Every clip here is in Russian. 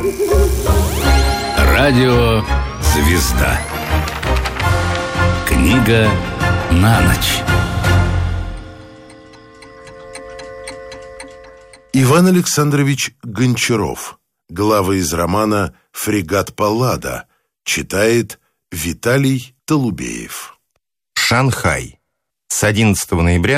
Радио «Звезда». Книга на ночь. Иван Александрович Гончаров. Главы из романа «Фрегат Паллада». Читает Виталий Толубеев. Шанхай. С 11 ноября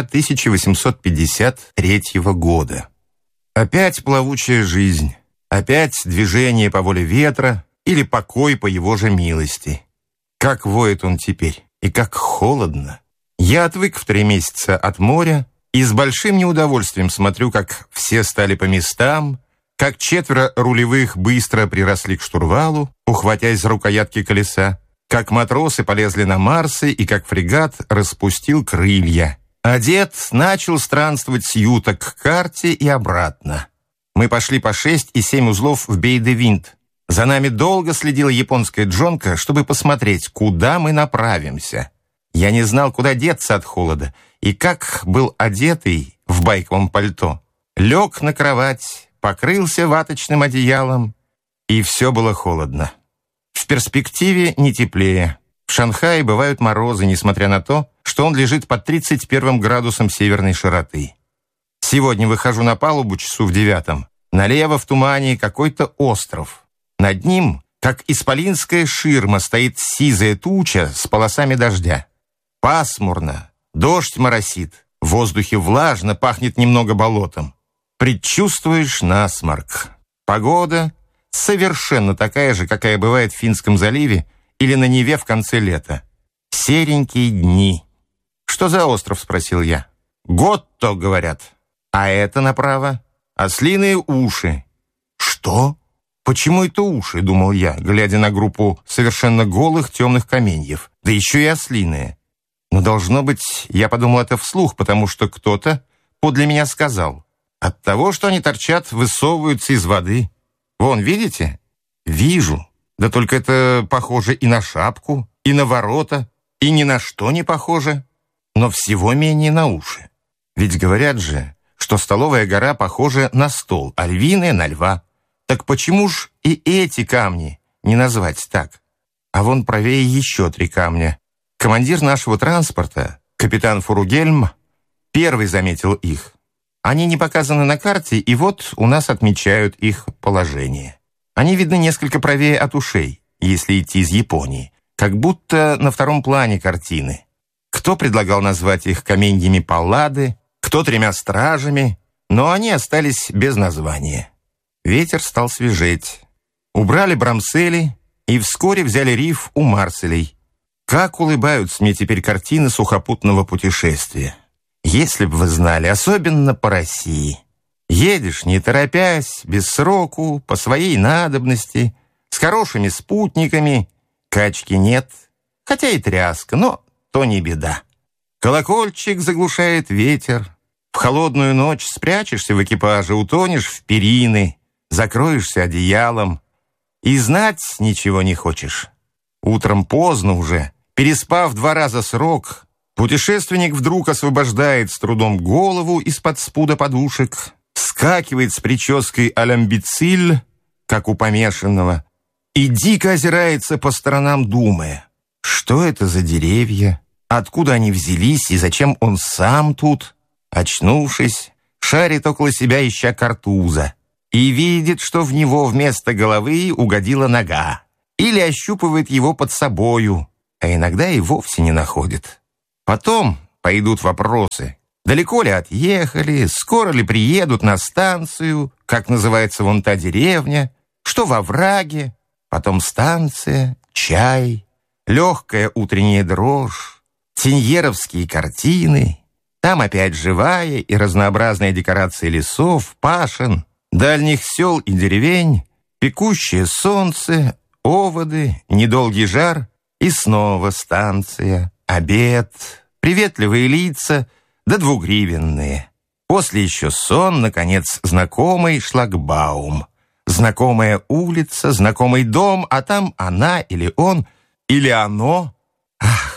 1853 года. Опять плавучая жизнь. Опять движение по воле ветра или покой по его же милости. Как воет он теперь, и как холодно. Я отвык в 3 месяца от моря и с большим неудовольствием смотрю, как все стали по местам, как 4 рулевых быстро приросли к штурвалу, ухватясь за рукоятки колеса, как матросы полезли на Марсы и как фрегат распустил крылья. А дед начал странствовать с юта к карте и обратно. Мы пошли по 6 и 7 узлов в Бей-де-Винт. За нами долго следила японская джонка, чтобы посмотреть, куда мы направимся. Я не знал, куда деться от холода, и как был одетый в байковом пальто. Лег на кровать, покрылся ваточным одеялом, и все было холодно. В перспективе не теплее. В Шанхае бывают морозы, несмотря на то, что он лежит под 31 градусом северной широты. Сегодня выхожу на палубу часу в 9. Налево в тумане какой-то остров. Над ним, как исполинская ширма, стоит сизая туча с полосами дождя. Пасмурно, дождь моросит, в воздухе влажно, пахнет немного болотом. Предчувствуешь насморк. Погода совершенно такая же, какая бывает в Финском заливе или на Неве в конце лета. Серенькие дни. «Что за остров?» — спросил я. «Готто», — говорят. «А это направо? Ослиные уши». «Что? Почему это уши?» — думал я, глядя на группу совершенно голых темных каменьев. Да еще и ослиные. Но, должно быть, я подумал это вслух, потому что кто-то подле меня сказал. От того, что они торчат, высовываются из воды. Вон, видите? Вижу. Да только это похоже и на шапку, и на ворота, и ни на что не похоже. Но всего менее на уши. Ведь говорят же, что Столовая гора похожа на стол, а Львиная — на льва. Так почему ж и эти камни не назвать так? А вон правее еще 3 камня. Командир нашего транспорта, капитан Фуругельм, первый заметил их. Они не показаны на карте, и вот у нас отмечают их положение. Они видны несколько правее от ушей, если идти из Японии, как будто на 2-м плане картины. Кто предлагал назвать их каменьями Паллады, кто 3 стражами, но они остались без названия. Ветер стал свежеть. Убрали брамсели и вскоре взяли риф у Марселей. Как улыбаются мне теперь картины сухопутного путешествия. Если бы вы знали, особенно по России. Едешь, не торопясь, без сроку, по своей надобности, с хорошими спутниками. Качки нет, хотя и тряска, но то не беда. Колокольчик заглушает ветер. В холодную ночь спрячешься в экипаже, утонешь в перины, закроешься одеялом и знать ничего не хочешь. Утром поздно уже, переспав 2 раза срок, путешественник вдруг освобождает с трудом голову из-под спуда подушек, вскакивает с прической алямбициль, как у помешанного, и дико озирается по сторонам, думая, что это за деревья, откуда они взялись и зачем он сам тут. Очнувшись, шарит около себя, ища картуза, и видит, что в него вместо головы угодила нога, или ощупывает его под собою, а иногда и вовсе не находит. Потом пойдут вопросы. Далеко ли отъехали, скоро ли приедут на станцию, как называется вон та деревня, что во враге, потом станция, чай, легкая утренняя дрожь, теньеровские картины. Там опять живая и разнообразная декорация лесов, пашен, дальних сел и деревень, пекущее солнце, оводы, недолгий жар и снова станция, обед, приветливые лица, да 2-гривенные. После еще сон, наконец, знакомый шлагбаум, знакомая улица, знакомый дом, а там она или он, или оно. Ах!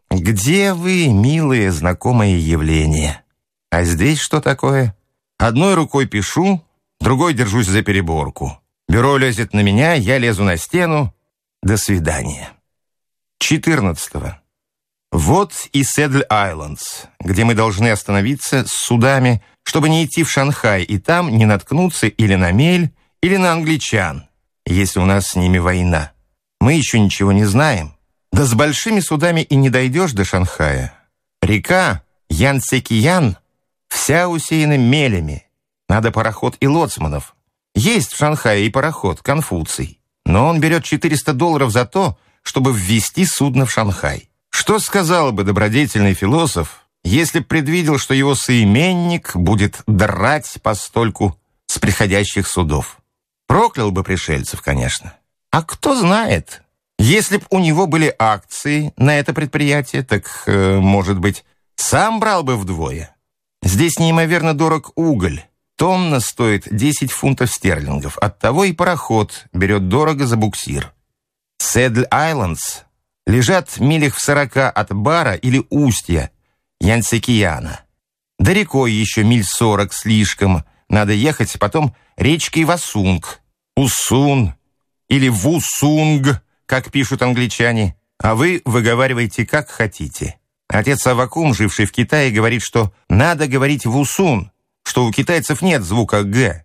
Где вы, милые знакомые явления? А здесь что такое? Одной рукой пишу, другой держусь за переборку. Бюро лезет на меня, я лезу на стену. До свидания. 14. Вот и Седль-Айлендс, где мы должны остановиться с судами, чтобы не идти в Шанхай и там не наткнуться или на мель, или на англичан, если у нас с ними война. Мы еще ничего не знаем. Да с большими судами и не дойдешь до Шанхая. Река Янцзекиян вся усеяна мелями. Надо пароход и лоцманов. Есть в Шанхае и пароход Конфуций, но он берет $400 за то, чтобы ввести судно в Шанхай. Что сказал бы добродетельный философ, если б предвидел, что его соименник будет драть постольку с приходящих судов? Проклял бы пришельцев, конечно. А кто знает, если б у него были акции на это предприятие, так, может быть, сам брал бы вдвое. Здесь неимоверно дорог уголь. Тонна стоит 10 фунтов стерлингов. Оттого и пароход берет дорого за буксир. Седль-Айлендс лежат милях в 40 от бара или устья Янцзекияна. Да рекой еще миль 40 слишком. Надо ехать потом речкой Васунг, Усун или Вусунг, как пишут англичане. А вы выговариваете как хотите. Отец Аввакум, живший в Китае, говорит, что надо говорить Вусун, что у китайцев нет звука «г».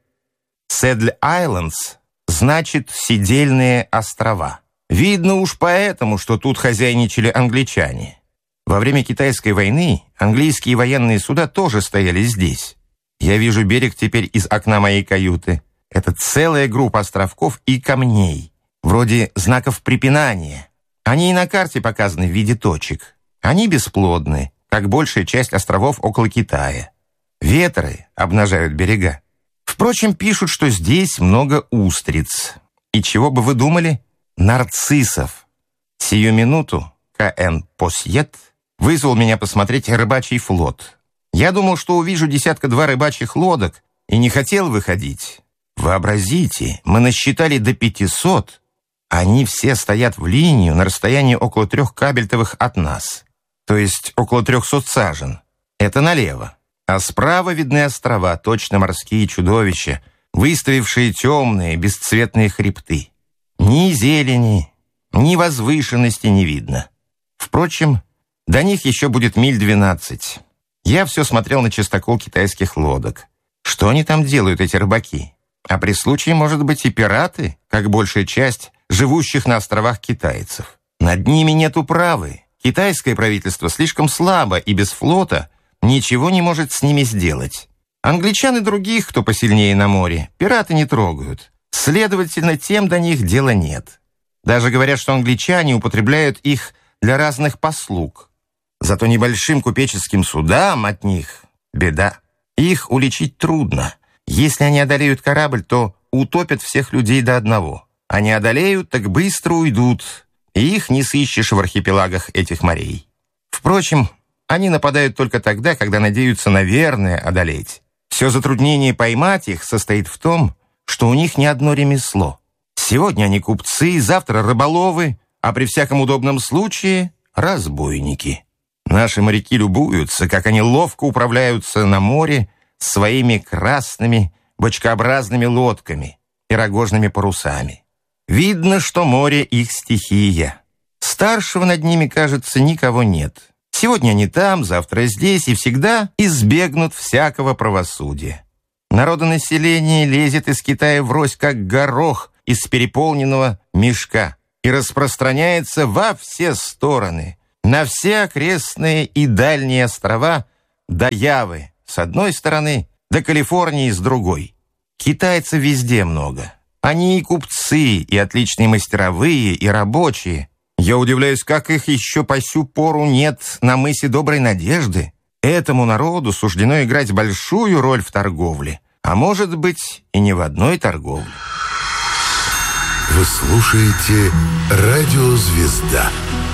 Седль-Айлендс значит «сидельные острова». Видно уж поэтому, что тут хозяйничали англичане. Во время Китайской войны английские военные суда тоже стояли здесь. Я вижу берег теперь из окна моей каюты. Это целая группа островков и камней, вроде знаков препинания. Они и на карте показаны в виде точек. Они бесплодны, как большая часть островов около Китая. Ветры обнажают берега. Впрочем, пишут, что здесь много устриц. И чего бы вы думали? Нарциссов. Сию минуту К.Н. Посьет вызвал меня посмотреть рыбачий флот. Я думал, что увижу 1-2 рыбачьих лодок, и не хотел выходить. Вообразите, мы насчитали до 500. Они все стоят в линию на расстоянии около 3 кабельтовых от нас. То есть около 300 сажен. Это налево. А справа видны острова, точно морские чудовища, выставившие темные, бесцветные хребты. Ни зелени, ни возвышенности не видно. Впрочем, до них еще будет миль 12. Я все смотрел на частокол китайских лодок. Что они там делают, эти рыбаки? А при случае, может быть, и пираты, как большая часть живущих на островах китайцев. Над ними нет управы. Китайское правительство слишком слабо и без флота ничего не может с ними сделать. Англичан и других, кто посильнее на море, пираты не трогают. Следовательно, тем до них дела нет. Даже говорят, что англичане употребляют их для разных послуг. Зато небольшим купеческим судам от них беда. Их уличить трудно. Если они одолеют корабль, то утопят всех людей до одного. А не одолеют, так быстро уйдут, и их не сыщешь в архипелагах этих морей. Впрочем, они нападают только тогда, когда надеются, наверное, одолеть. Все затруднение поймать их состоит в том, что у них не одно ремесло. Сегодня они купцы, завтра рыболовы, а при всяком удобном случае разбойники. Наши моряки любуются, как они ловко управляются на море своими красными бочкообразными лодками и рогожными парусами. Видно, что море их стихия. Старшего над ними, кажется, никого нет. Сегодня они там, завтра здесь, и всегда избегнут всякого правосудия. Народонаселение лезет из Китая врозь, как горох из переполненного мешка, и распространяется во все стороны, на все окрестные и дальние острова до Явы с одной стороны, до Калифорнии с другой. Китайцев везде много. Они и купцы, и отличные мастеровые, и рабочие. Я удивляюсь, как их еще по сю пору нет на мысе Доброй Надежды. Этому народу суждено играть большую роль в торговле, а может быть и не в одной торговле. Вы слушаете «Радио Звезда».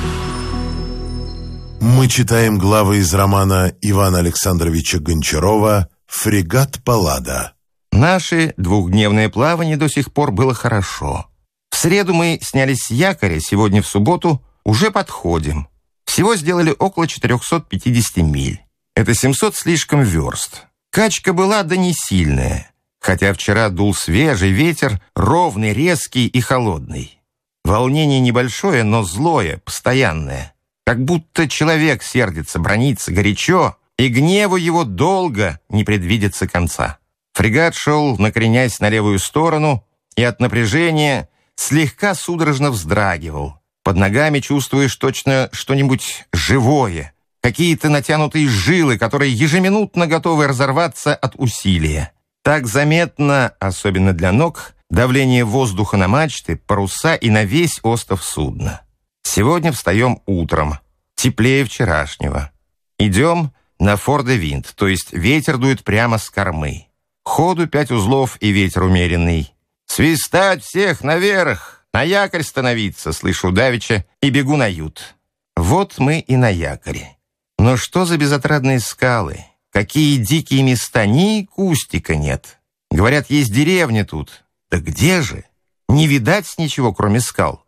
Мы читаем главы из романа Ивана Александровича Гончарова «Фрегат Паллада». Наше двухдневное плавание до сих пор было хорошо. В среду мы снялись с якоря, сегодня в субботу уже подходим. Всего сделали около 450 миль. Это 700 слишком верст. Качка была, да не сильная. хотя вчера дул свежий ветер, ровный, резкий и холодный. Волнение небольшое, но злое, постоянное. Как будто человек сердится, бранится горячо, и гневу его долго не предвидится конца. Фрегат шел, накренясь на левую сторону, и от напряжения слегка судорожно вздрагивал. Под ногами чувствуешь точно что-нибудь живое, какие-то натянутые жилы, которые ежеминутно готовы разорваться от усилия. Так заметно, особенно для ног, давление воздуха на мачты, паруса и на весь остов судна. Сегодня встаем утром, теплее вчерашнего. Идем на фор-де-винд, то есть ветер дует прямо с кормы. Ходу 5 узлов и ветер умеренный. «Свистать всех наверх! На якорь становиться!» слышу давеча и бегу на ют. Вот мы и на якоре. Но что за безотрадные скалы? Какие дикие места, ни кустика нет. Говорят, есть деревня тут. Да где же? Не видать ничего, кроме скал.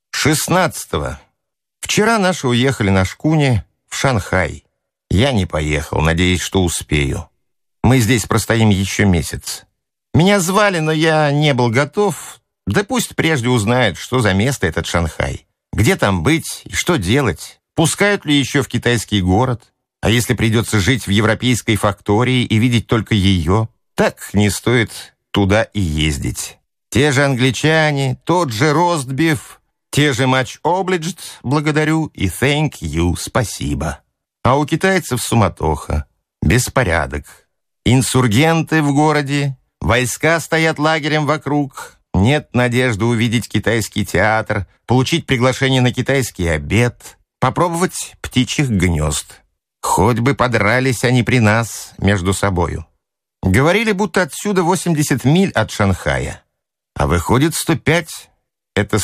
16-го. Вчера наши уехали на шкуне в Шанхай. Я не поехал, надеясь, что успею. Мы здесь простоим еще месяц. Меня звали, но я не был готов. Да пусть прежде узнают, что за место этот Шанхай. Где там быть и что делать? Пускают ли еще в китайский город? А если придется жить в европейской фактории и видеть только ее, так не стоит туда и ездить. Те же англичане, тот же ростбиф, те же much obliged, благодарю, и thank you, спасибо. А у китайцев суматоха, беспорядок. Инсургенты в городе, войска стоят лагерем вокруг, нет надежды увидеть китайский театр, получить приглашение на китайский обед, попробовать птичьих гнезд. Хоть бы подрались они при нас между собою. Говорили, будто отсюда 80 миль от Шанхая. А выходит 105. Это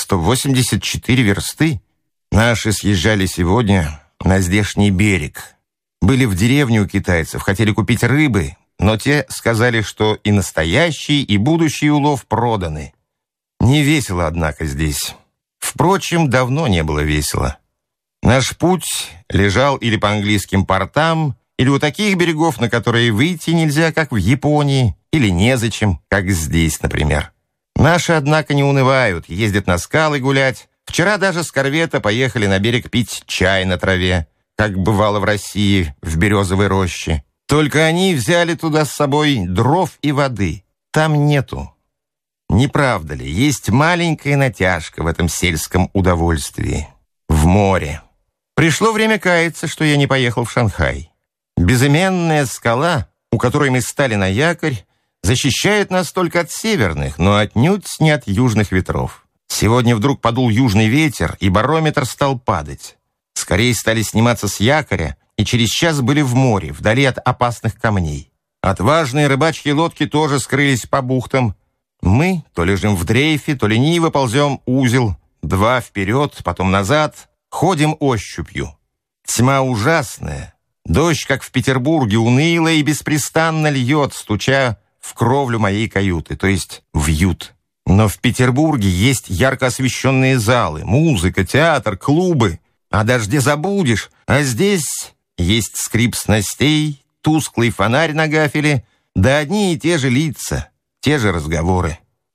184 версты. Наши съезжали сегодня на здешний берег. Были в деревне у китайцев, хотели купить рыбы, но те сказали, что и настоящий, и будущий улов проданы. Не весело, однако, здесь. Впрочем, давно не было весело. Наш путь лежал или по английским портам, или у таких берегов, на которые выйти нельзя, как в Японии, или незачем, как здесь, например. Наши, однако, не унывают, ездят на скалы гулять. Вчера даже с корвета поехали на берег пить чай на траве, как бывало в России, в березовой роще. Только они взяли туда с собой дров и воды. Там нету. Не правда ли, есть маленькая натяжка в этом сельском удовольствии? В море. Пришло время каяться, что я не поехал в Шанхай. Безыменная скала, у которой мы стали на якорь, защищает нас только от северных, но отнюдь не от южных ветров. Сегодня вдруг подул южный ветер, и барометр стал падать. Скорее стали сниматься с якоря, и через час были в море, вдали от опасных камней. Отважные рыбачьи лодки тоже скрылись по бухтам. Мы то лежим в дрейфе, то лениво ползем узел, 2 вперед, потом назад, ходим ощупью. Тьма ужасная. Дождь, как в Петербурге, уныло и беспрестанно льет, стуча в кровлю моей каюты, то есть в ют. Но в Петербурге есть ярко освещенные залы, музыка, театр, клубы. О дожде забудешь, а здесь есть скрип снастей, тусклый фонарь на гафеле, да одни и те же лица, те же разговоры.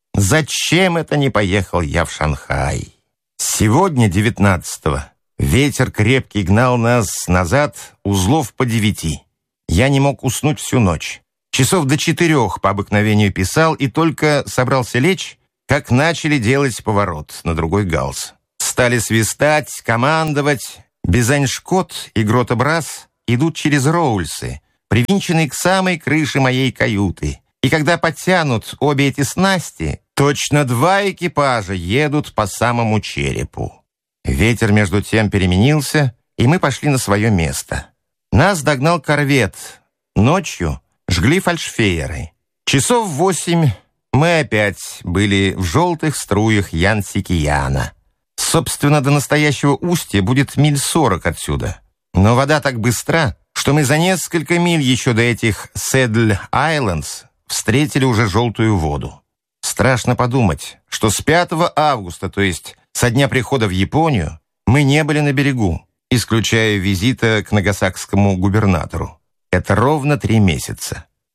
Зачем это не поехал я в Шанхай? Сегодня, 19-го, ветер крепкий гнал нас назад узлов по 9. Я не мог уснуть всю ночь. Часов до 4 по обыкновению писал и только собрался лечь, как начали делать поворот на другой галс. Стали свистать, командовать. Безаньшкот и Гротобраз идут через роульсы, привинченные к самой крыше моей каюты. И когда подтянут обе эти снасти, точно 2 экипажа едут по самому черепу. Ветер между тем переменился, и мы пошли на свое место. Нас догнал корвет. Ночью жгли фальшфейеры. Часов 8 мы опять были в желтых струях Янцикияна. Собственно, до настоящего устья будет миль 40 отсюда. Но вода так быстра, что мы за несколько миль еще до этих Седль-Айлендс встретили уже желтую воду. Страшно подумать, что с 5 августа, то есть со дня прихода в Японию, мы не были на берегу, исключая визита к нагасакскому губернатору. Это ровно 3 месяца.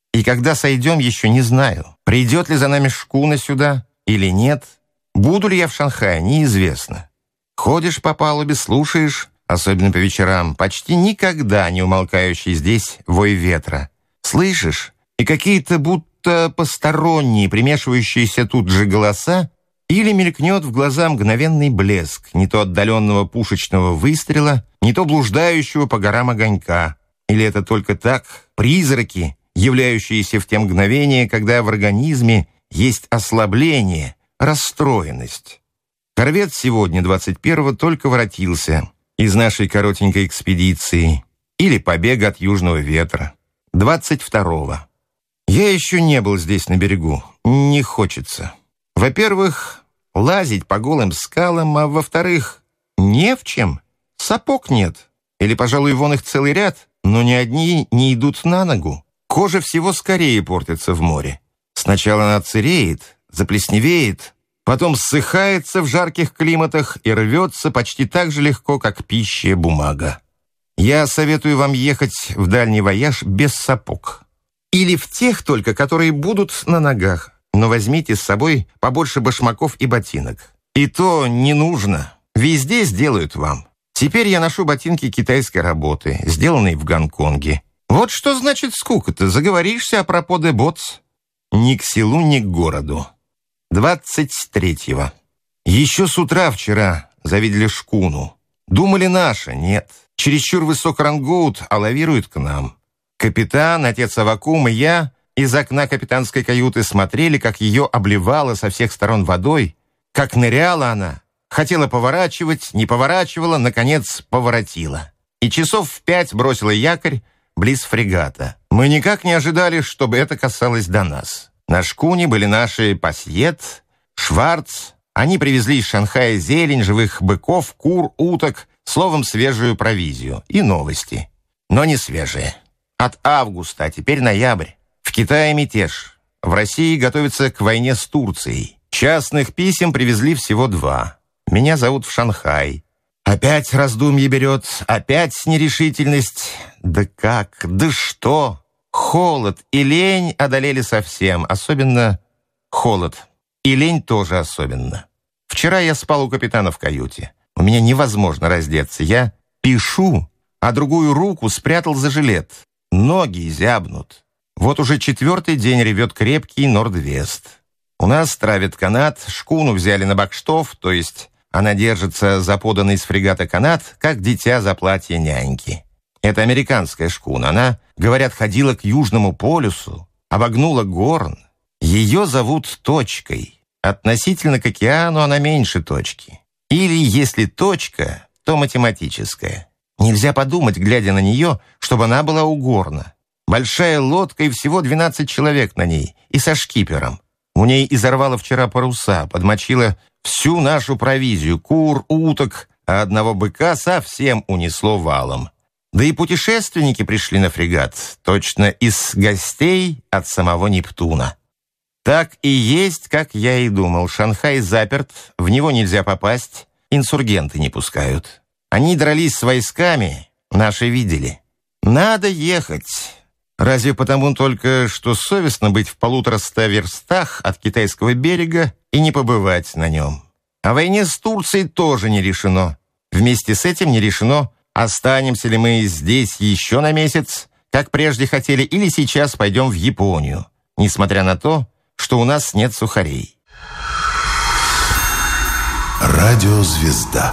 И когда сойдем, еще не знаю. Придет ли за нами шкуна сюда или нет. Буду ли я в Шанхае, неизвестно. Ходишь по палубе, слушаешь, особенно по вечерам, почти никогда не умолкающий здесь вой ветра. Слышишь, и какие-то будто посторонние, примешивающиеся тут же голоса, или мелькнет в глаза мгновенный блеск, не то отдаленного пушечного выстрела, не то блуждающего по горам огонька. Или это только так, призраки, являющиеся в те мгновения, когда в организме есть ослабление, расстроенность. Корвет сегодня, 21-го, только воротился из нашей коротенькой экспедиции или побега от южного ветра. 22-го. Я еще не был здесь на берегу, не хочется. Во-первых, лазить по голым скалам, а во-вторых, не в чем. Сапог нет. Или, пожалуй, вон их целый ряд, но ни одни не идут на ногу. Кожа всего скорее портится в море. Сначала она цереет, заплесневеет, потом ссыхается в жарких климатах и рвется почти так же легко, как пища бумага. Я советую вам ехать в дальний вояж без сапог. Или в тех только, которые будут на ногах. Но возьмите с собой побольше башмаков и ботинок. И то не нужно. Везде сделают вам. Теперь я ношу ботинки китайской работы, сделанные в Гонконге. Вот что значит скука-то. Заговоришься о проподе ботс. Ни к селу, ни к городу. 23-го. Еще с утра вчера завидели шкуну. Думали наша, нет. Чересчур высок рангоут, а лавирует к нам. Капитан, отец Аввакум и я из окна капитанской каюты смотрели, как ее обливало со всех сторон водой, как ныряла она, хотела поворачивать, не поворачивала, наконец поворотила. И часов в 5 бросила якорь близ фрегата. Мы никак не ожидали, чтобы это касалось до нас. На шкуне были наши Пасьет, Шварц. Они привезли из Шанхая зелень, живых быков, кур, уток, словом, свежую провизию и новости. Но не свежие. От августа, а теперь ноябрь. В Китае мятеж. В России готовится к войне с Турцией. Частных писем привезли всего 2. Меня зовут в Шанхай. Опять раздумье берет, опять нерешительность. Да как, да что? Холод и лень одолели совсем, особенно холод. И лень тоже особенно. Вчера я спал у капитана в каюте. У меня невозможно раздеться. Я пишу, а другую руку спрятал за жилет. Ноги зябнут. Вот уже 4-й день ревет крепкий Норд-Вест. У нас травит канат, шкуну взяли на бакштов, то есть она держится за поданный с фрегата канат, как дитя за платье няньки. Это американская шкуна. Она, говорят, ходила к Южному полюсу, обогнула Горн. Ее зовут Точкой. Относительно к океану она меньше Точки. Или, если точка, то математическая. Нельзя подумать, глядя на нее, чтобы она была у Горна. Большая лодка и всего 12 человек на ней, и со шкипером. У ней изорвало вчера паруса, подмочила всю нашу провизию, кур, уток, а одного быка совсем унесло валом. Да и путешественники пришли на фрегат, точно из гостей от самого Нептуна. Так и есть, как я и думал. Шанхай заперт, в него нельзя попасть, инсургенты не пускают. Они дрались с войсками, наши видели. Надо ехать. Разве потому только, что совестно быть в 150 верстах от китайского берега и не побывать на нем. О войне с Турцией тоже не решено. Вместе с этим не решено, останемся ли мы здесь еще на месяц, как прежде хотели, или сейчас пойдем в Японию, несмотря на то, что у нас нет сухарей. Радиозвезда.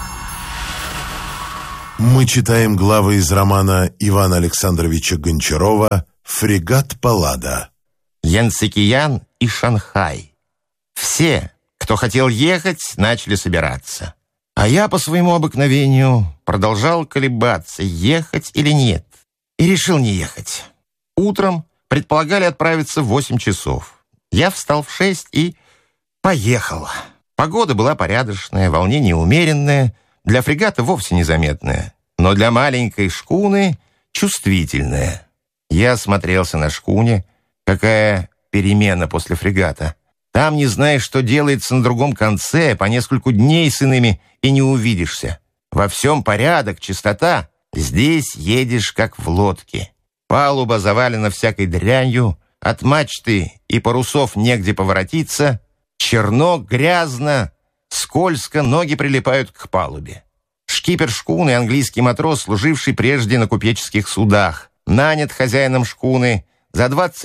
Мы читаем главы из романа Ивана Александровича Гончарова «Фрегат Паллада». Янцзекиян и Шанхай. Все, кто хотел ехать, начали собираться. А я по своему обыкновению продолжал колебаться, ехать или нет. И решил не ехать. Утром предполагали отправиться в 8 часов. Я встал в 6 и поехал. Погода была порядочная, волнение умеренное, для фрегата вовсе незаметное, но для маленькой шкуны чувствительное. Я осмотрелся на шкуне. Какая перемена после фрегата. Там не знаешь, что делается на другом конце, по нескольку дней с иными и не увидишься. Во всем порядок, чистота. Здесь едешь, как в лодке. Палуба завалена всякой дрянью, от мачты и парусов негде поворотиться, черно, грязно, скользко, ноги прилипают к палубе. Шкипер шхуны, английский матрос, служивший прежде на купеческих судах, нанят хозяином шхуны за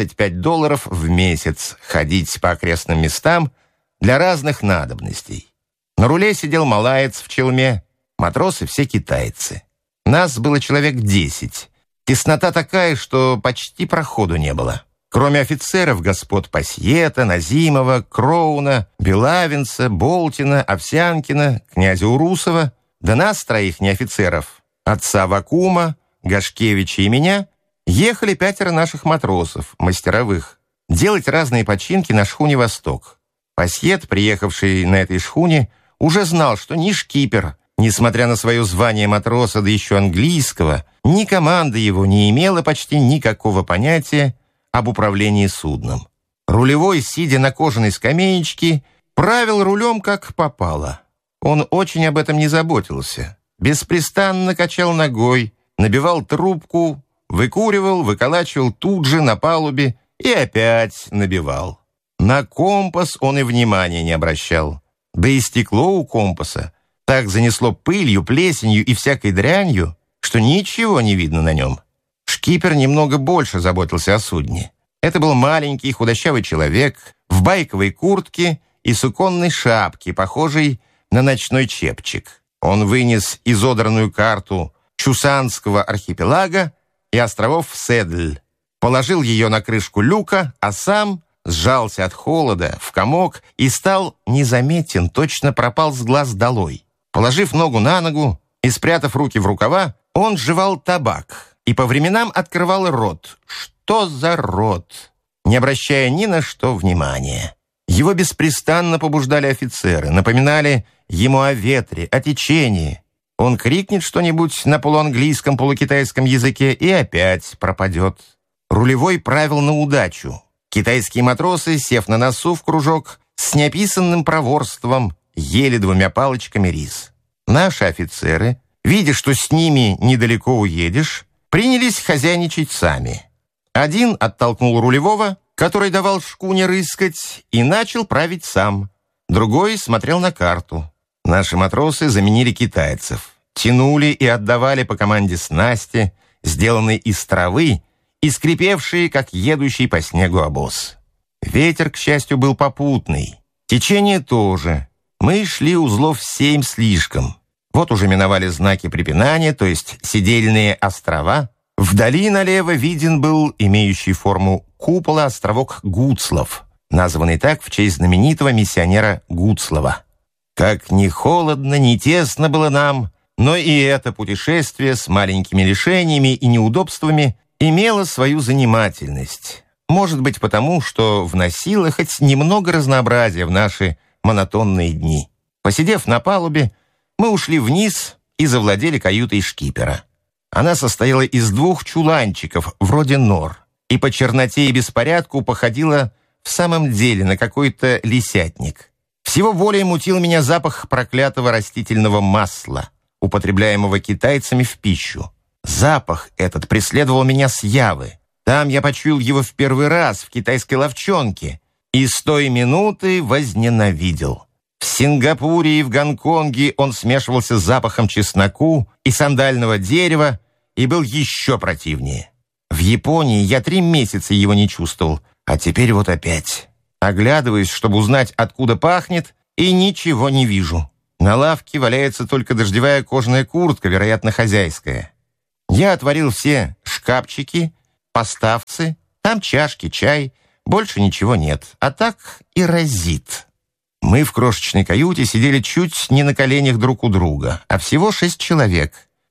$25 в месяц ходить по окрестным местам для разных надобностей. На руле сидел малаец в челме, матросы все китайцы. Нас было человек 10. Теснота такая, что почти проходу не было. Кроме офицеров, господ Пасьета, Назимова, Кроуна, Белавинца, Болтина, Овсянкина, князя Урусова, да нас, троих неофицеров, отца Вакума, Гашкевича и меня, ехали 5 наших матросов, мастеровых, делать разные починки на шхуне «Восток». Пасьет, приехавший на этой шхуне, уже знал, что ни шкипер, несмотря на свое звание матроса, да еще английского, ни команда его не имела почти никакого понятия об управлении судном. Рулевой, сидя на кожаной скамеечке, правил рулем как попало. Он очень об этом не заботился. Беспрестанно качал ногой, набивал трубку, выкуривал, выколачивал тут же на палубе и опять набивал. На компас он и внимания не обращал. Да и стекло у компаса так занесло пылью, плесенью и всякой дрянью, что ничего не видно на нем. Шкипер немного больше заботился о судне. Это был маленький худощавый человек в байковой куртке и суконной шапке, похожей на ночной чепчик. Он вынес изодранную карту Чусанского архипелага и островов Седль, положил ее на крышку люка, а сам сжался от холода в комок и стал незаметен, точно пропал с глаз долой. Положив ногу на ногу и спрятав руки в рукава, он жевал табак и по временам открывал рот. Что за рот? Не обращая ни на что внимания. Его беспрестанно побуждали офицеры, напоминали ему о ветре, о течении. Он крикнет что-нибудь на полуанглийском, полукитайском языке и опять пропадет. Рулевой правил на удачу. Китайские матросы, сев на носу в кружок, с неописанным проворством ели 2 палочками рис. Наши офицеры, видя, что с ними недалеко уедешь, принялись хозяйничать сами. Один оттолкнул рулевого, который давал шхуне рыскать, и начал править сам. Другой смотрел на карту. Наши матросы заменили китайцев, тянули и отдавали по команде снасти, сделанные из травы и скрипевшие, как едущий по снегу обоз. Ветер, к счастью, был попутный. Течение тоже. Мы шли узлов 7 слишком. Вот уже миновали знаки препинания, то есть седельные острова. Вдали налево виден был имеющий форму купола островок Гуцлов, названный так в честь знаменитого миссионера Гуцлова. Как ни холодно, ни тесно было нам, но и это путешествие с маленькими лишениями и неудобствами имело свою занимательность. Может быть, потому, что вносило хоть немного разнообразия в наши монотонные дни. Посидев на палубе, мы ушли вниз и завладели каютой шкипера. Она состояла из 2 чуланчиков, вроде нор, и по черноте и беспорядку походила в самом деле на какой-то лисятник. Всего более мутил меня запах проклятого растительного масла, употребляемого китайцами в пищу. Запах этот преследовал меня с Явы. Там я почуял его в первый раз в китайской ловчонке и с той минуты возненавидел. В Сингапуре и в Гонконге он смешивался с запахом чесноку и сандального дерева и был еще противнее. В Японии я 3 месяца его не чувствовал, а теперь вот опять. Оглядываюсь, чтобы узнать, откуда пахнет, и ничего не вижу. На лавке валяется только дождевая кожаная куртка, вероятно, хозяйская. Я отворил все шкафчики, поставцы, там чашки, чай, больше ничего нет, а так и разит. Мы в крошечной каюте сидели чуть не на коленях друг у друга, а всего 6 человек.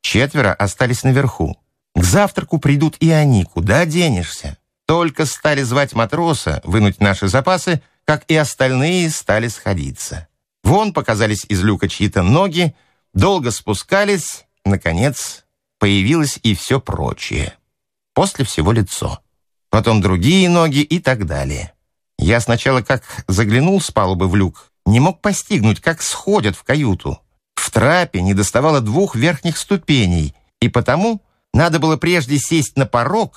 4 остались наверху. К завтраку придут и они, куда денешься? Только стали звать матроса, вынуть наши запасы, как и остальные стали сходиться. Вон показались из люка чьи-то ноги, долго спускались, наконец появилось и все прочее. После всего лицо. Потом другие ноги и так далее. Я сначала, как заглянул с палубы в люк, не мог постигнуть, как сходят в каюту. В трапе недоставало 2 верхних ступеней, и потому надо было прежде сесть на порог,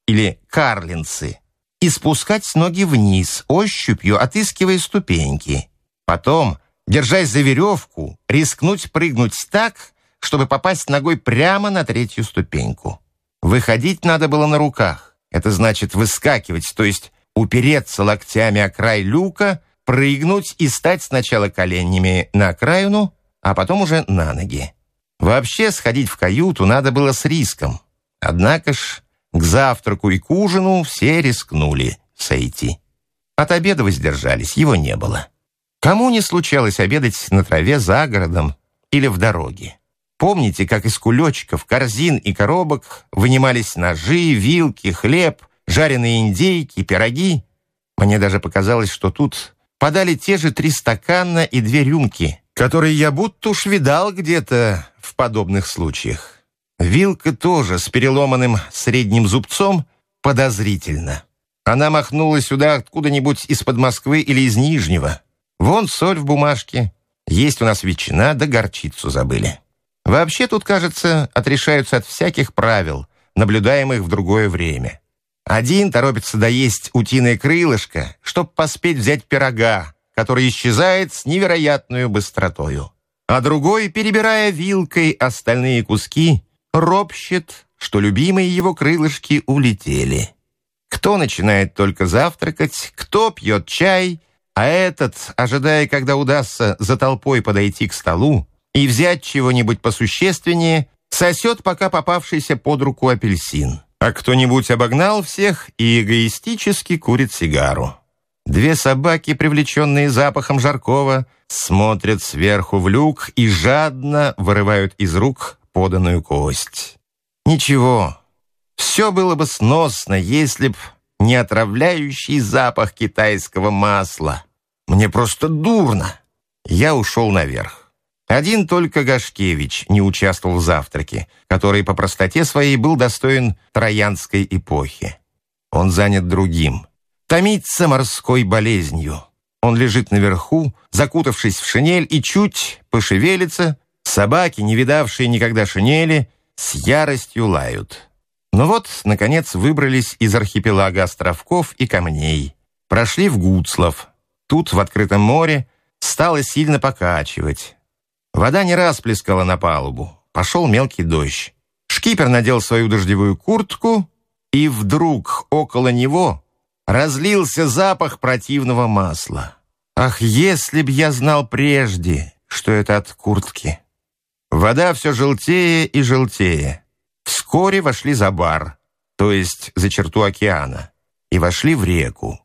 или карлинцы и спускать ноги вниз, ощупью отыскивая ступеньки. Потом, держась за веревку, рискнуть прыгнуть так, чтобы попасть ногой прямо на третью ступеньку. Выходить надо было на руках. Это значит выскакивать, то есть упереться локтями о край люка, прыгнуть и стать сначала коленями на окраину, а потом уже на ноги. Вообще сходить в каюту надо было с риском. Однако ж к завтраку и к ужину все рискнули сойти. От обеда воздержались, его не было. Кому не случалось обедать на траве за городом или в дороге? Помните, как из кулечков, корзин и коробок вынимались ножи, вилки, хлеб, жареные индейки, пироги? Мне даже показалось, что тут подали те же 3 стакана и 2 рюмки, которые я будто уж видал где-то в подобных случаях. Вилка тоже с переломанным средним зубцом подозрительно. Она махнула сюда откуда-нибудь из-под Москвы или из Нижнего. Вон соль в бумажке. Есть у нас ветчина, да горчицу забыли. Вообще тут, кажется, отрешаются от всяких правил, наблюдаемых в другое время. Один торопится доесть утиное крылышко, чтоб поспеть взять пирога, который исчезает с невероятной быстротою. А другой, перебирая вилкой остальные куски, ропщет, что любимые его крылышки улетели. Кто начинает только завтракать, кто пьет чай, а этот, ожидая, когда удастся за толпой подойти к столу и взять чего-нибудь посущественнее, сосет пока попавшийся под руку апельсин. А кто-нибудь обогнал всех и эгоистически курит сигару. 2 собаки, привлеченные запахом жаркого, смотрят сверху в люк и жадно вырывают из рук поданную кость. Ничего, все было бы сносно, если б не отравляющий запах китайского масла. Мне просто дурно. Я ушел наверх. Один только Гашкевич не участвовал в завтраке, который по простоте своей был достоин троянской эпохи. Он занят другим. Томится морской болезнью. Он лежит наверху, закутавшись в шинель, и чуть пошевелится. Собаки, не видавшие никогда шинели, с яростью лают. Но вот, наконец, выбрались из архипелага островков и камней. Прошли в Гуцлов. Тут, в открытом море, стало сильно покачивать. Вода не раз плескала на палубу. Пошел мелкий дождь. Шкипер надел свою дождевую куртку, и вдруг около него разлился запах противного масла. Ах, если б я знал прежде, что это от куртки! Вода все желтее и желтее. Вскоре вошли за бар, то есть за черту океана, и вошли в реку.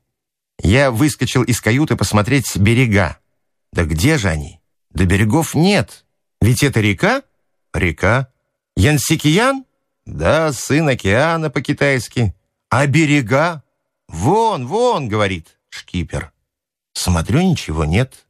Я выскочил из каюты посмотреть берега. Да где же они? Да берегов нет. Ведь это река? Река. Янсикиян? Да, сын океана по-китайски. А берега? Вон, вон, говорит шкипер. Смотрю, ничего нет.